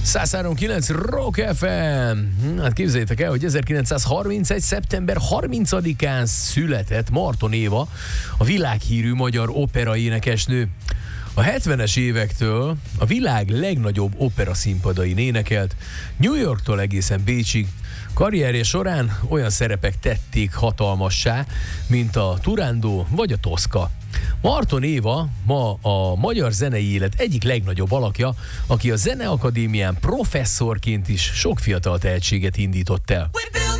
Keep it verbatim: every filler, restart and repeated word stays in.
száz három kilenc Rock ef em. Hát képzeljétek el, hogy ezerkilencszázharmincegy. szeptember harmincadikán született Marton Éva, a világhírű magyar opera énekesnő. A hetvenes évektől a világ legnagyobb opera színpadain énekelt, New Yorktól egészen Bécsig. Karrierje során olyan szerepek tették hatalmassá, mint a Turandot vagy a Tosca. Marton Éva ma a magyar zenei élet egyik legnagyobb alakja, aki a Zeneakadémián professzorként is sok fiatal tehetséget indított el.